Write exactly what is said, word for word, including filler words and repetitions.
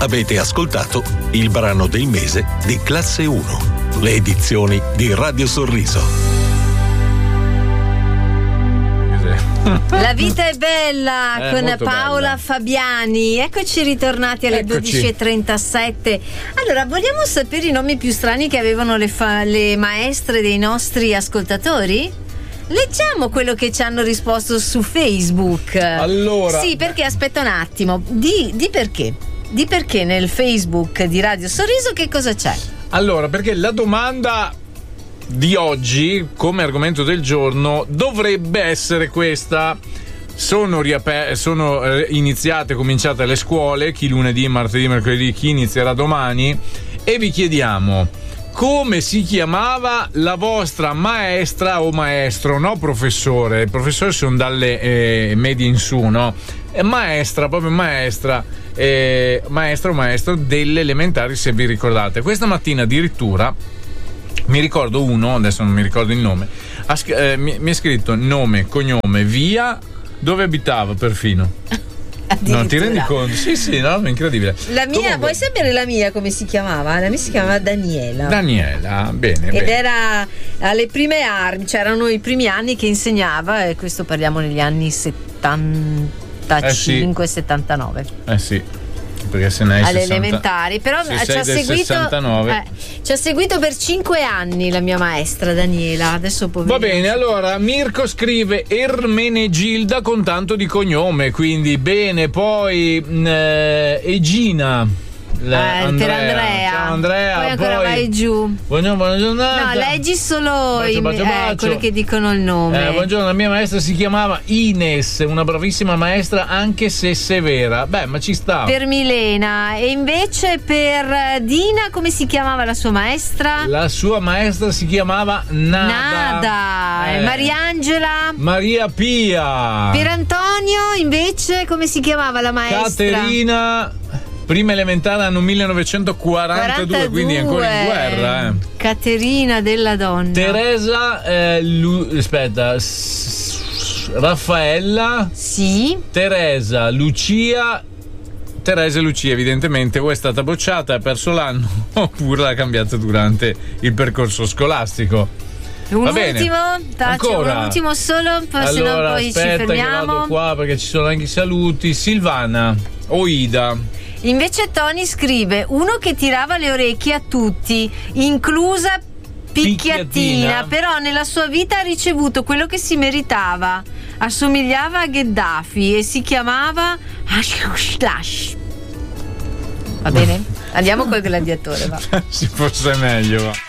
Avete ascoltato il brano del mese di Classe uno, le edizioni di Radio Sorriso. La vita è bella Eh, con molto Paola bella. Fabiani. Eccoci ritornati alle Eccoci. dodici e trentasette. Allora, vogliamo sapere i nomi più strani che avevano le, fa- le maestre dei nostri ascoltatori? Leggiamo quello che ci hanno risposto su Facebook. Allora. Sì, perché aspetta un attimo. Di, di perché? Di perché nel Facebook di Radio Sorriso che cosa c'è? Allora, perché la domanda di oggi come argomento del giorno dovrebbe essere questa: sono, riaper- sono eh, iniziate, cominciate le scuole, chi lunedì, martedì, mercoledì, chi inizierà domani, e vi chiediamo come si chiamava la vostra maestra o maestro, no professore, i professori sono dalle eh, medie in su, no? E maestra, proprio maestra, eh, maestra o maestro delle elementari, se vi ricordate. Questa mattina addirittura mi ricordo uno, adesso non mi ricordo il nome, ha, eh, mi, mi ha scritto nome, cognome, via, dove abitava perfino. Non ti rendi conto? Sì, sì, no, è incredibile. La mia, Comunque, vuoi sapere la mia come si chiamava? La mia si chiamava Daniela. Daniela, bene, Ed bene. era alle prime armi, c'erano i primi anni che insegnava, e questo parliamo negli anni settantacinque settantanove. Eh sì, perché se ne hai Alle sessanta elementari, però se ci sei ha del seguito sessantanove. eh, ci ha seguito per cinque anni la mia maestra Daniela. Adesso poverina. Va bene, allora Mirko scrive Ermenegilda con tanto di cognome, quindi bene, poi mh, eh, Egina. La- Eh, Andrea. per Andrea. Ciao Andrea, Poi ancora poi- vai giù. Buongiorno, buona giornata. No, leggi solo Bacio, i, bacio, eh, bacio. quelli che dicono il nome. Eh, buongiorno, la mia maestra si chiamava Ines, una bravissima maestra anche se severa. Beh, ma ci sta. Per Milena. E invece per Dina come si chiamava la sua maestra? La sua maestra si chiamava Nada. Nada. Eh. E Mariangela? Maria Pia. Per Antonio invece come si chiamava la maestra? Caterina. Prima elementare anno millenovecentoquarantadue, quarantadue. quindi ancora in guerra. Eh. Caterina della donna. Teresa, eh, Lu- aspetta, S- Raffaella. Sì. Teresa, Lucia. Teresa e Lucia, evidentemente, o è stata bocciata e ha perso l'anno, oppure l'ha cambiata durante il percorso scolastico. Un Va bene. ultimo, Taci, Ancora. un ultimo solo, poi se no Allora, poi ci aspetta che fermiamo. vado qua perché ci sono anche i saluti. Silvana o Ida. Invece Tony scrive uno che tirava le orecchie a tutti, inclusa Picchiattina, Picchiattina. però nella sua vita ha ricevuto quello che si meritava. Assomigliava a Gheddafi e si chiamava Ashkush. Va bene? Andiamo col gladiatore, va. Se fosse meglio, va.